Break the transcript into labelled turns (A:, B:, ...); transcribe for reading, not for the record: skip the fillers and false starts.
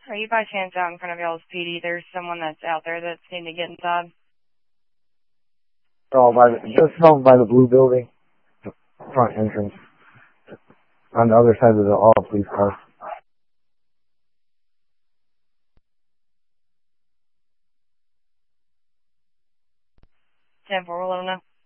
A: Are you by chance out in front of y'all's PD? There's someone that's out there that's needing to get inside.
B: Oh, just over by the blue building, the front entrance, on the other side of the all police cars.
A: 10-4, we'll let them know.